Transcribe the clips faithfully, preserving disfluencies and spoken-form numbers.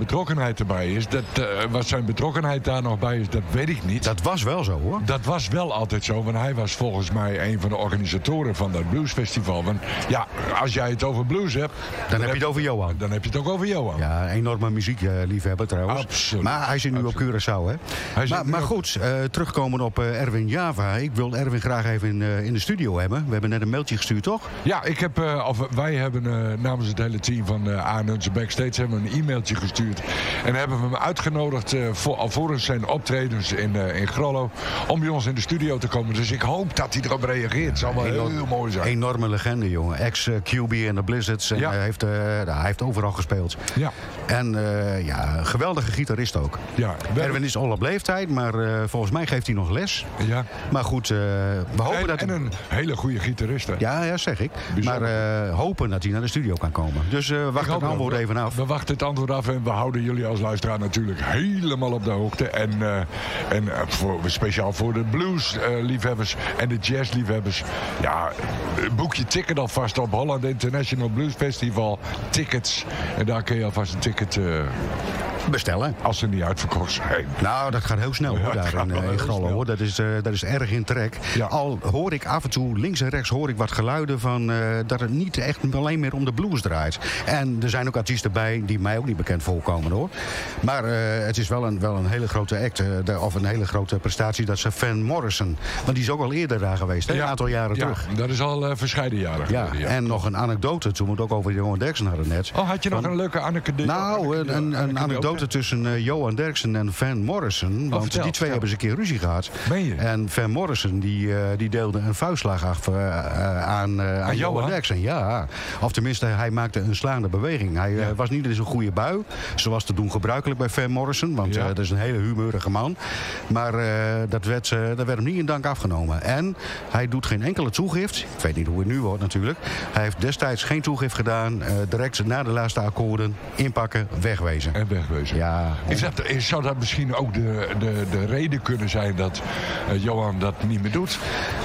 betrokkenheid erbij is. Dat, uh, wat zijn betrokkenheid daar nog bij is, dat weet ik niet. Dat was wel zo, hoor. Dat was wel altijd zo, want hij was volgens mij een van de organisatoren van dat bluesfestival. Want ja, als jij het over blues hebt... Dan, dan heb je het over Johan. Dan heb je het ook over Johan. Ja, enorme muziekliefhebber trouwens. Absoluut. Maar hij zit nu Absoluut. op Curaçao, hè? Hij zit Maar, nu maar op- goed, uh, terugkomen op uh, Erwin Java. Ik wil Erwin graag even in, uh, in de studio hebben. We hebben net een mailtje gestuurd, toch? Ja, ik heb, uh, of wij hebben uh, namens het hele team van uh, Arnhemse Backstage hebben we een e-mailtje gestuurd. En hebben we hem uitgenodigd uh, voor, alvorens zijn optredens in, uh, in Grollo om bij ons in de studio te komen. Dus ik hoop dat hij erop reageert. Het zal wel Enorm- heel mooi zijn. Enorme legende, jongen. Ex-Q B en de Blizzards. En Ja. hij, heeft, uh, hij heeft overal gespeeld. Ja. En uh, ja, geweldige gitarist ook. Ja, we- Erwin is al op leeftijd, maar uh, volgens mij geeft hij nog les. ja. Maar goed, uh, we hopen En, dat... en een hele goede gitarist, hè? Ja, ja, zeg ik. Bijzonder. Maar uh, hopen dat hij naar de studio kan komen. Dus uh, wacht Ik hoop het antwoord ook. even af. We wachten het antwoord af en we houden jullie als luisteraar natuurlijk helemaal op de hoogte. En, uh, en uh, voor, speciaal voor de blues-liefhebbers en de jazz-liefhebbers. Ja, boek je ticket alvast op Holland International Blues Festival. Tickets. En daar kun je alvast een ticket, uh, Bestellen. als ze niet uitverkocht zijn. Nou, dat gaat heel snel, hoor, Ja, het daar gaat in, wel uh, in heel Grollo, snel. hoor. Dat is, uh, dat is erg in trek. Ja. Al hoor ik af en toe links en rechts hoor ik wat geluiden van uh, dat het niet echt alleen meer om de blues draait. En er zijn ook artiesten bij die mij ook niet bekend voorkomen, hoor. Maar uh, het is wel een, wel een hele grote act, uh, de, of een hele grote prestatie. Dat is uh, Van Morrison. Want die is ook al eerder daar geweest, hè, een aantal jaren ja, terug. dat is al uh, verscheiden jaren Ja, geleden. Ja. en nog een anekdote, toen we het ook over Johan Derksen hadden net. Oh, had je nog Van- een leuke anekdote? Nou, een, een, een anekdote tussen uh, Johan Derksen en Van Morrison. Want vertel, die twee vertel. hebben eens een keer ruzie gehad. Meen je? En Van Morrison die, uh, die deelde een vuistslag af uh, uh, aan, uh, aan Johan Johan? Derksen. Ja, of tenminste, hij maakte een slaande beweging. Hij uh, Ja. was niet in zijn goede bui, zoals te doen gebruikelijk bij Van Morrison. Want Ja. uh, dat is een hele humeurige man. Maar uh, dat, werd, uh, dat werd hem niet in dank afgenomen. En hij doet geen enkele toegift. Ik weet niet hoe het nu wordt natuurlijk. Hij heeft destijds geen toegift gedaan. Uh, direct na de laatste akkoorden inpakken, wegwezen. En wegwezen. Ja, Is dat, is, zou dat misschien ook de, de, de reden kunnen zijn dat uh, Johan dat niet meer doet?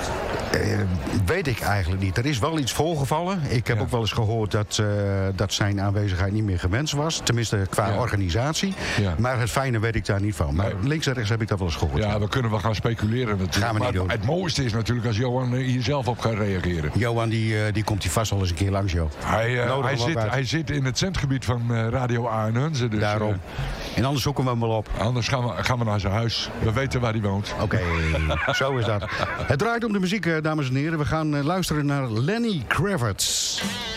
Uh, weet ik eigenlijk niet. Er is wel iets voorgevallen. Ik heb Ja. ook wel eens gehoord dat, uh, dat zijn aanwezigheid niet meer gewenst was. Tenminste qua Ja. organisatie. Ja. Maar het fijne weet ik daar niet van. Maar Nee. links en rechts heb ik dat wel eens gehoord. Ja, we kunnen wel gaan speculeren natuurlijk. Gaan we niet maar doen. het mooiste is natuurlijk als Johan hier zelf op gaat reageren. Johan die, uh, die komt hier vast wel eens een keer langs, joh. Hij, uh, Nodig hij, hem ook zit, uit. hij zit in het zendgebied van uh, Radio Arnhemse. Dus, Daarom. En anders zoeken we hem wel op. uh, anders gaan we, gaan we naar zijn huis. We weten waar hij woont. Oké, zo is dat. Het draait om de muziek, uh, dames en heren. We gaan uh, luisteren naar Lenny Kravitz.